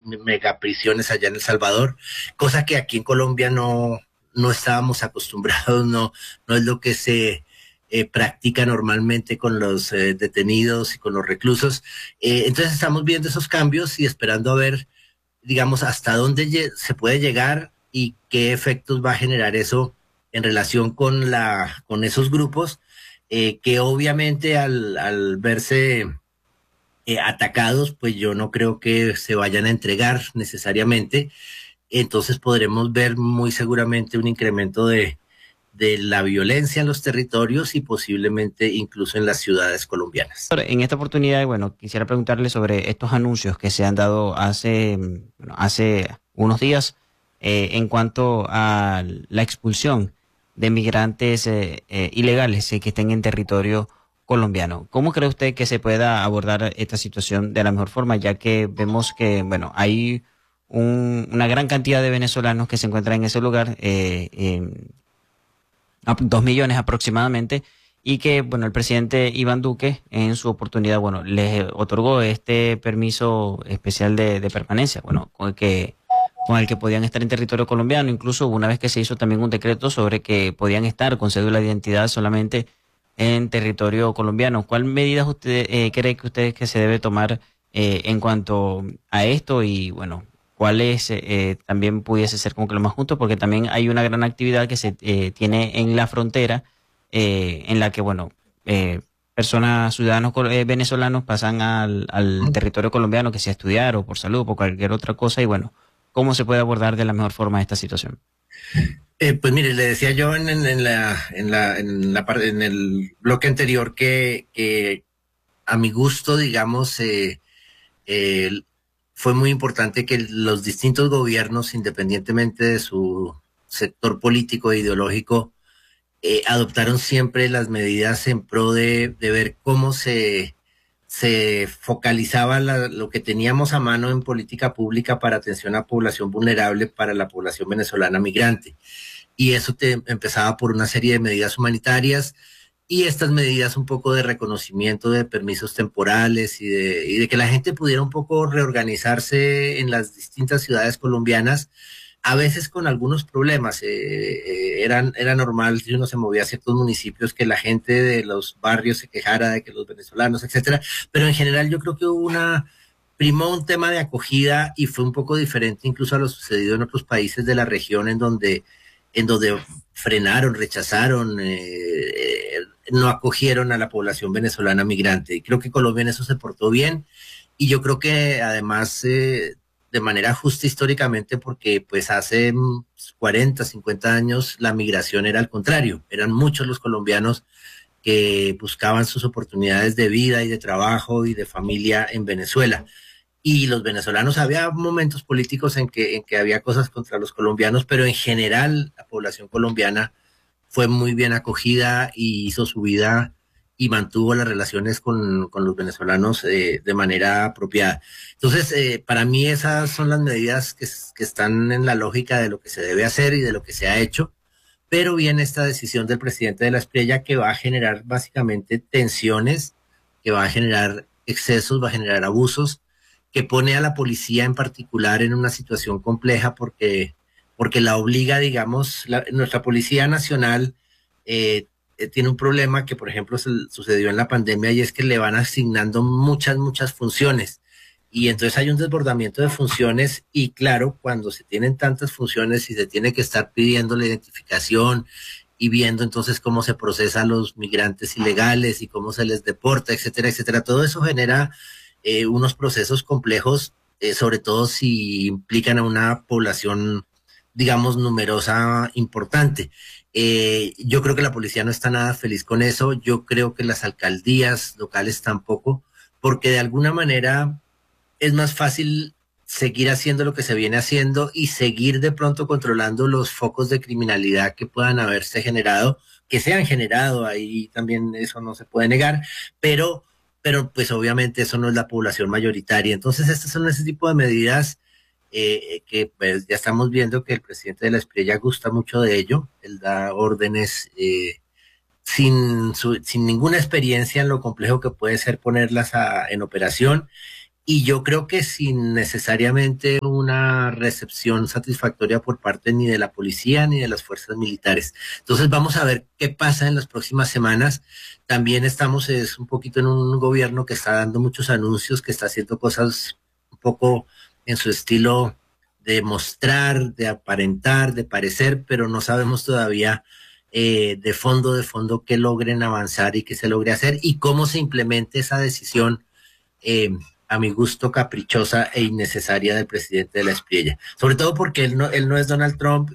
megaprisiones allá en El Salvador, cosa que aquí en Colombia no estábamos acostumbrados, no es lo que se practica normalmente con los detenidos y con los reclusos. Entonces estamos viendo esos cambios y esperando a ver, digamos, hasta dónde se puede llegar y qué efectos va a generar eso en relación con esos grupos, que obviamente al verse atacados, pues yo no creo que se vayan a entregar necesariamente. Entonces podremos ver muy seguramente un incremento de la violencia en los territorios y posiblemente incluso en las ciudades colombianas. En esta oportunidad, bueno, quisiera preguntarle sobre estos anuncios que se han dado hace unos días en cuanto a la expulsión de migrantes ilegales que estén en territorio colombiano. ¿Cómo cree usted que se pueda abordar esta situación de la mejor forma, ya que vemos que, bueno, hay una gran cantidad de venezolanos que se encuentran en ese lugar, 2 millones aproximadamente, y que, bueno, el presidente Iván Duque en su oportunidad, bueno, les otorgó este permiso especial de permanencia, bueno, con el que podían estar en territorio colombiano. Incluso una vez que se hizo también un decreto sobre que podían estar con cédula de identidad solamente en territorio colombiano. ¿Cuál medidas usted cree que usted que se debe tomar en cuanto a esto? Y bueno, cuáles también pudiese ser como que lo más justo, porque también hay una gran actividad que se tiene en la frontera, en la que, bueno, personas, ciudadanos venezolanos pasan al territorio colombiano, que sea a estudiar o por salud o por cualquier otra cosa, y bueno, ¿cómo se puede abordar de la mejor forma esta situación? Pues mire, le decía yo en el bloque anterior que a mi gusto, digamos, eh, fue muy importante que los distintos gobiernos, independientemente de su sector político e ideológico, adoptaron siempre las medidas en pro de ver cómo se focalizaba lo que teníamos a mano en política pública para atención a población vulnerable, para la población venezolana migrante. Y eso empezaba por una serie de medidas humanitarias y estas medidas un poco de reconocimiento de permisos temporales y de que la gente pudiera un poco reorganizarse en las distintas ciudades colombianas, a veces con algunos problemas. Era normal si uno se movía a ciertos municipios que la gente de los barrios se quejara de que los venezolanos, etcétera, pero en general yo creo que primó un tema de acogida y fue un poco diferente incluso a lo sucedido en otros países de la región en donde frenaron, rechazaron, no acogieron a la población venezolana migrante. Y creo que Colombia en eso se portó bien y yo creo que además de manera justa históricamente, porque pues hace 40, 50 años la migración era al contrario, eran muchos los colombianos que buscaban sus oportunidades de vida y de trabajo y de familia en Venezuela. Y los venezolanos, había momentos políticos en que había cosas contra los colombianos, pero en general la población colombiana fue muy bien acogida y hizo su vida y mantuvo las relaciones con los venezolanos de manera apropiada. Entonces, para mí esas son las medidas que están en la lógica de lo que se debe hacer y de lo que se ha hecho, pero viene esta decisión del presidente de la Espriella que va a generar básicamente tensiones, que va a generar excesos, va a generar abusos, que pone a la policía en particular en una situación compleja porque la obliga, digamos, nuestra Policía Nacional tiene un problema que, por ejemplo, sucedió en la pandemia y es que le van asignando muchas funciones. Y entonces hay un desbordamiento de funciones y claro, cuando se tienen tantas funciones y se tiene que estar pidiendo la identificación y viendo entonces cómo se procesa a los migrantes ilegales y cómo se les deporta, etcétera, etcétera, todo eso genera unos procesos complejos, sobre todo si implican a una población, digamos, numerosa, importante. Yo creo que la policía no está nada feliz con eso, yo creo que las alcaldías locales tampoco, porque de alguna manera es más fácil seguir haciendo lo que se viene haciendo y seguir de pronto controlando los focos de criminalidad que puedan haberse generado, que se han generado, ahí también eso no se puede negar, pero, pero pues obviamente eso no es la población mayoritaria. Entonces estas son ese tipo de medidas que pues ya estamos viendo que el presidente de la Espriella gusta mucho de ello, él da órdenes sin ninguna experiencia en lo complejo que puede ser ponerlas en operación y yo creo que sin necesariamente una recepción satisfactoria por parte ni de la policía ni de las fuerzas militares. Entonces vamos a ver qué pasa en las próximas semanas. También estamos es un poquito en un gobierno que está dando muchos anuncios, que está haciendo cosas un poco en su estilo de mostrar, de aparentar, de parecer, pero no sabemos todavía de fondo qué logren avanzar y qué se logre hacer y cómo se implemente esa decisión eh, a mi gusto caprichosa e innecesaria del presidente de la Espriella. Sobre todo porque él no es Donald Trump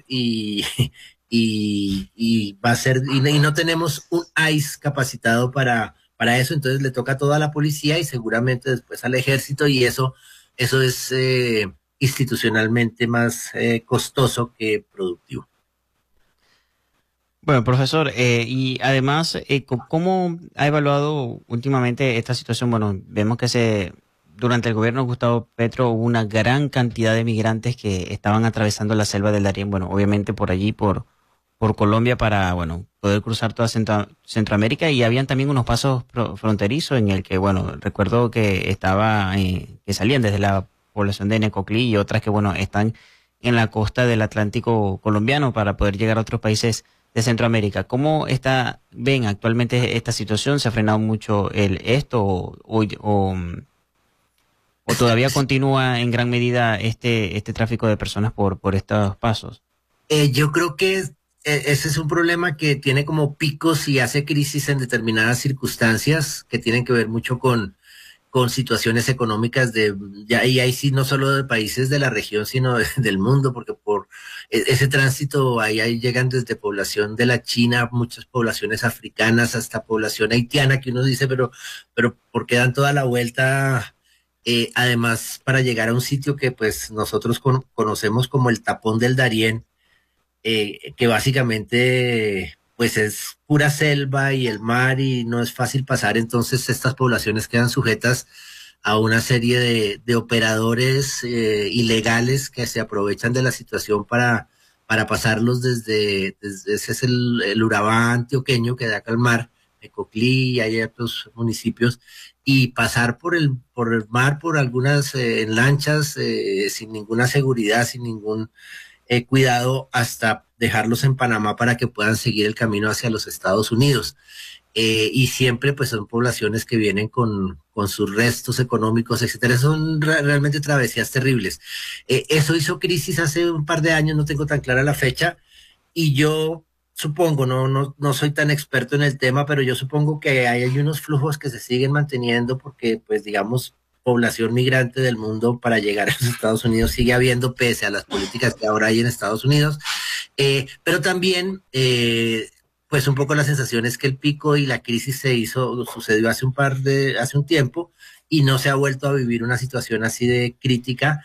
y va a ser, y no tenemos un ICE capacitado para eso, entonces le toca todo a la policía y seguramente después al ejército y eso es institucionalmente más costoso que productivo. Bueno, profesor, y además, ¿cómo ha evaluado últimamente esta situación? Bueno, vemos que durante el gobierno de Gustavo Petro hubo una gran cantidad de migrantes que estaban atravesando la selva del Darién, bueno, obviamente por allí, por Colombia para, bueno, poder cruzar toda Centroamérica y habían también unos pasos fronterizos en el que, bueno, recuerdo que que salían desde la población de Necoclí y otras que, bueno, están en la costa del Atlántico colombiano para poder llegar a otros países de Centroamérica. ¿Cómo ven actualmente esta situación? ¿Se ha frenado mucho esto o todavía continúa en gran medida este tráfico de personas por estos pasos? Yo creo que ese es un problema que tiene como picos y hace crisis en determinadas circunstancias que tienen que ver mucho con situaciones económicas y ahí sí no solo de países de la región, sino del mundo, porque por ese tránsito ahí llegan desde población de la China, muchas poblaciones africanas, hasta población haitiana, que uno dice, pero ¿por qué dan toda la vuelta? Además, para llegar a un sitio que pues nosotros conocemos como el Tapón del Darién, que básicamente pues es pura selva y el mar y no es fácil pasar, entonces estas poblaciones quedan sujetas a una serie de operadores ilegales que se aprovechan de la situación para pasarlos desde ese es el Urabá antioqueño que da acá al mar, Necoclí y hay otros municipios, y pasar por el mar, por algunas lanchas sin ninguna seguridad, sin ningún cuidado hasta dejarlos en Panamá para que puedan seguir el camino hacia los Estados Unidos. Y siempre pues son poblaciones que vienen con sus restos económicos, etcétera. Son realmente travesías terribles. Eso hizo crisis hace un par de años, no tengo tan clara la fecha, y yo supongo, no soy tan experto en el tema, pero yo supongo que hay unos flujos que se siguen manteniendo porque, pues, digamos, población migrante del mundo para llegar a los Estados Unidos sigue habiendo pese a las políticas que ahora hay en Estados Unidos. Pero también, pues un poco la sensación es que el pico y la crisis sucedió hace un tiempo y no se ha vuelto a vivir una situación así de crítica.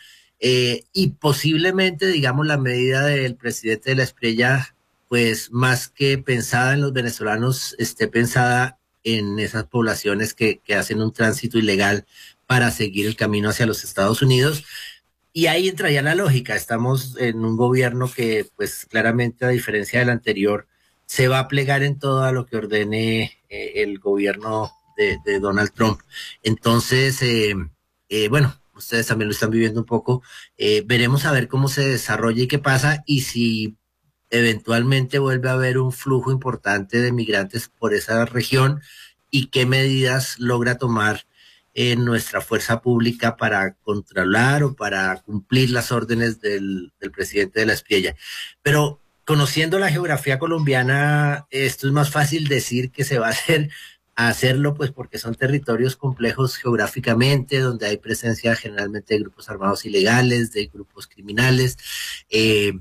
Y posiblemente, digamos, la medida del presidente de la Espriella, pues más que pensada en los venezolanos, esté pensada en esas poblaciones que hacen un tránsito ilegal para seguir el camino hacia los Estados Unidos. Y ahí entraría la lógica. Estamos en un gobierno que, pues claramente, a diferencia del anterior, se va a plegar en todo a lo que ordene el gobierno de Donald Trump. Entonces, bueno, ustedes también lo están viviendo un poco. Veremos a ver cómo se desarrolla y qué pasa y si eventualmente vuelve a haber un flujo importante de migrantes por esa región y qué medidas logra tomar nuestra fuerza pública para controlar o para cumplir las órdenes del presidente de la Espriella. Pero conociendo la geografía colombiana, esto es más fácil decir que se va a hacerlo, pues porque son territorios complejos geográficamente, donde hay presencia generalmente de grupos armados ilegales, de grupos criminales. Eh,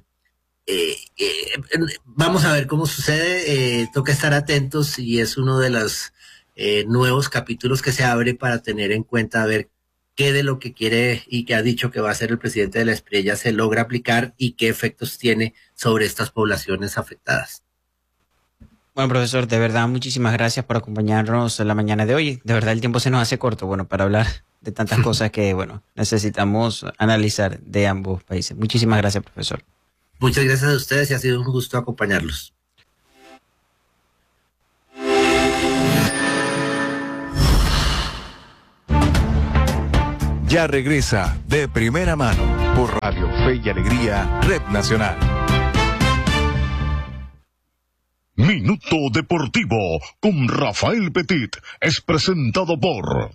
Vamos a ver cómo sucede. Toca estar atentos y es uno de los nuevos capítulos que se abre para tener en cuenta a ver qué de lo que quiere y que ha dicho que va a hacer el presidente de la Espriella se logra aplicar y qué efectos tiene sobre estas poblaciones afectadas. Bueno, profesor, de verdad, muchísimas gracias por acompañarnos en la mañana de hoy. De verdad, el tiempo se nos hace corto, bueno, para hablar de tantas cosas que, bueno, necesitamos analizar de ambos países. Muchísimas gracias, profesor. Muchas gracias a ustedes y ha sido un gusto acompañarlos. ya regresa de primera mano por Radio Fe y Alegría, Red Nacional. Minuto Deportivo con Rafael Petit es presentado por...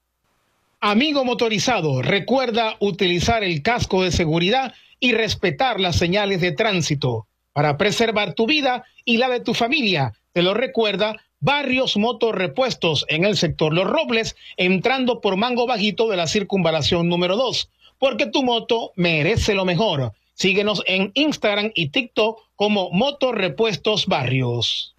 Amigo motorizado, recuerda utilizar el casco de seguridad y respetar las señales de tránsito para preservar tu vida y la de tu familia. Te lo recuerda Barrios Motorrepuestos en el sector Los Robles, entrando por Mango Bajito de la circunvalación número 2, porque tu moto merece lo mejor. Síguenos en Instagram y TikTok como Motorrepuestos Barrios.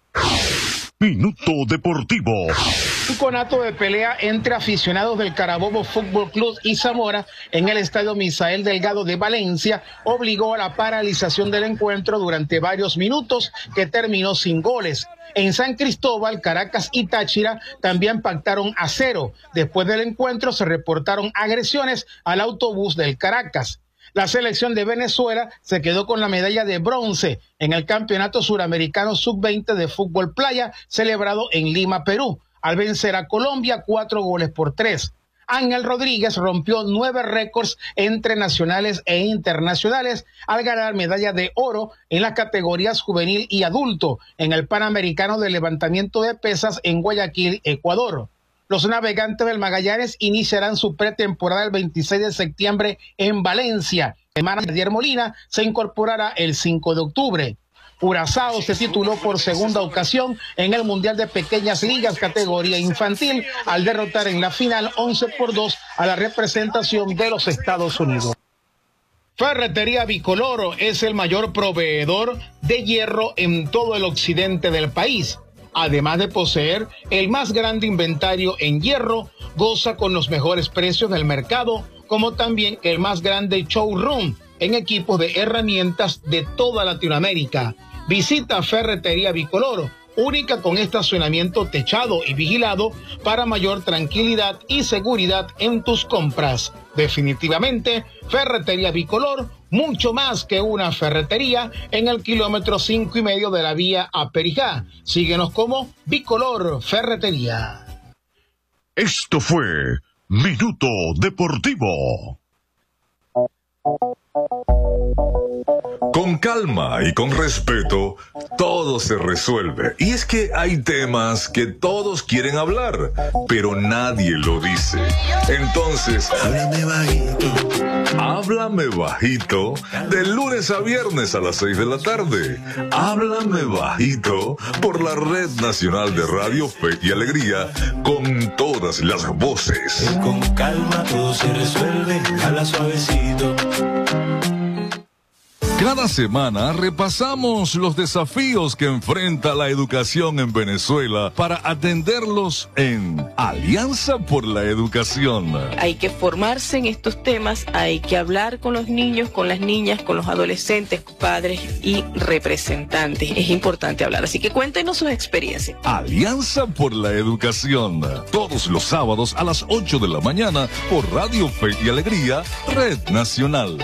Minuto Deportivo. Un conato de pelea entre aficionados del Carabobo Fútbol Club y Zamora en el estadio Misael Delgado de Valencia obligó a la paralización del encuentro durante varios minutos, que terminó sin goles. En San Cristóbal, Caracas y Táchira también pactaron a 0. Después del encuentro se reportaron agresiones al autobús del Caracas. La selección de Venezuela se quedó con la medalla de bronce en el Campeonato Suramericano Sub-20 de Fútbol Playa, celebrado en Lima, Perú, al vencer a Colombia 4-3. Ángel Rodríguez rompió 9 récords entre nacionales e internacionales al ganar medalla de oro en las categorías juvenil y adulto en el Panamericano de Levantamiento de Pesas en Guayaquil, Ecuador. Los navegantes del Magallanes iniciarán su pretemporada el 26 de septiembre en Valencia. El manager Molina se incorporará el 5 de octubre. Curazao se tituló por segunda ocasión en el Mundial de Pequeñas Ligas categoría infantil al derrotar en la final 11-2 a la representación de los Estados Unidos. Ferretería Bicoloro es el mayor proveedor de hierro en todo el occidente del país. Además de poseer el más grande inventario en hierro, goza con los mejores precios del mercado, como también el más grande showroom en equipos de herramientas de toda Latinoamérica. Visita Ferretería Bicoloro, única con estacionamiento techado y vigilado para mayor tranquilidad y seguridad en tus compras. Definitivamente, Ferretería Bicolor, mucho más que una ferretería, en el kilómetro 5,5 de la vía a Perijá. Síguenos como Bicolor Ferretería. Esto fue Minuto Deportivo. Con calma y con respeto, todo se resuelve. Y es que hay temas que todos quieren hablar, pero nadie lo dice. Entonces, háblame bajito. Háblame bajito, de lunes a viernes a las 6 de la tarde. Háblame bajito por la Red Nacional de Radio Fe y Alegría, con todas las voces. Con calma todo se resuelve, habla suavecito. Cada semana repasamos los desafíos que enfrenta la educación en Venezuela para atenderlos en Alianza por la Educación. Hay que formarse en estos temas, hay que hablar con los niños, con las niñas, con los adolescentes, padres y representantes. Es importante hablar, así que cuéntenos sus experiencias. Alianza por la Educación, todos los sábados a las 8 de la mañana por Radio Fe y Alegría, Red Nacional.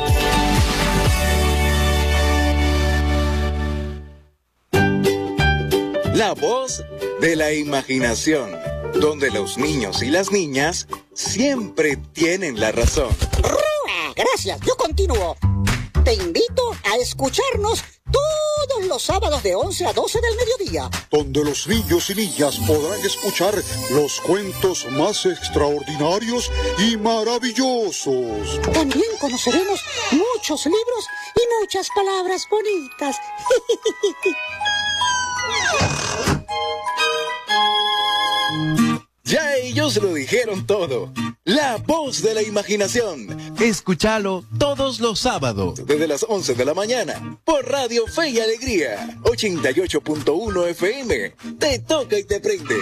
La voz de la imaginación, donde los niños y las niñas siempre tienen la razón. Gracias, yo continúo. Te invito a escucharnos todos los sábados de 11 a 12 del mediodía, donde los niños y niñas podrán escuchar los cuentos más extraordinarios y maravillosos. También conoceremos muchos libros y muchas palabras bonitas. Ya ellos lo dijeron todo. La voz de la imaginación. Escúchalo todos los sábados desde las 11 de la mañana por Radio Fe y Alegría 88.1 FM. Te toca y te prende.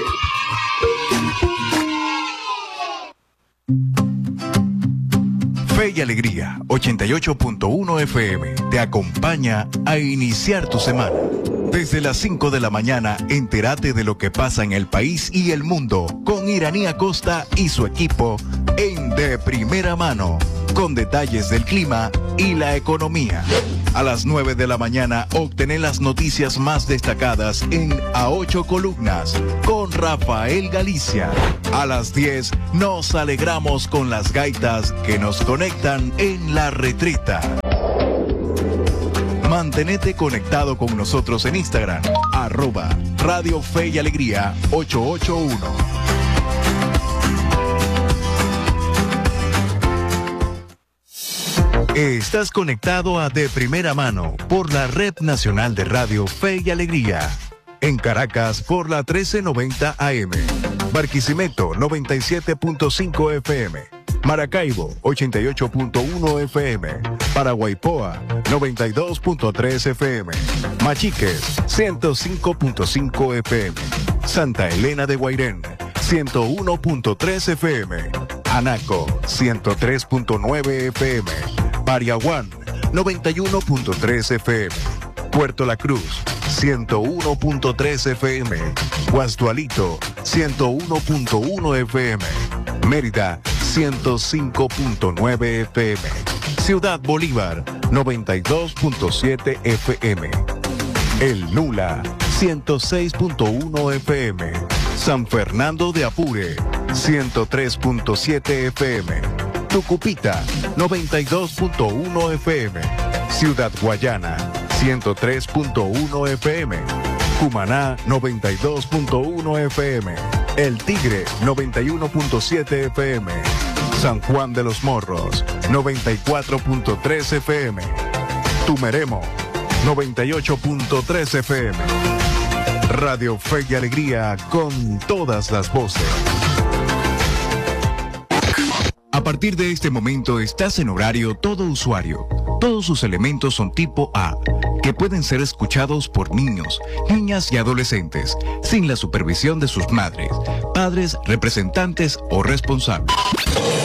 Fe y Alegría 88.1 FM te acompaña a iniciar tu semana. Desde las 5 de la mañana, entérate de lo que pasa en el país y el mundo con Iranía Costa y su equipo en De Primera Mano, con detalles del clima y la economía. A las 9 de la mañana obtener las noticias más destacadas en A 8 Columnas con Rafael Galicia. A las 10 nos alegramos con las gaitas que nos conectan en La Retreta. Mantenete conectado con nosotros en Instagram, @Radio Fe y Alegría 881. Estás conectado a De Primera Mano por la Red Nacional de Radio Fe y Alegría. En Caracas por la 1390 AM. Barquisimeto 97.5 FM. Maracaibo 88.1 FM. Paraguaypoa 92.3 FM. Machiques 105.5 FM. Santa Elena de Guairén 101.3 FM. Anaco 103.9 FM. Pariaguán 91.3 FM. Puerto La Cruz 101.3 FM. Guasdualito 101.1 FM. Mérida 105.9 FM. Ciudad Bolívar 92.7 FM. El Nula 106.1 FM. San Fernando de Apure 103.7 FM. Tucupita 92.1 FM. Ciudad Guayana 103.1 FM. Cumaná 92.1 FM. El Tigre 91.7 FM. San Juan de los Morros 94.3 FM. Tumeremo 98.3 FM. Radio Fe y Alegría con todas las voces. A partir de este momento estás en horario todo usuario. Todos sus elementos son tipo A, que pueden ser escuchados por niños, niñas y adolescentes, sin la supervisión de sus madres, padres, representantes o responsables.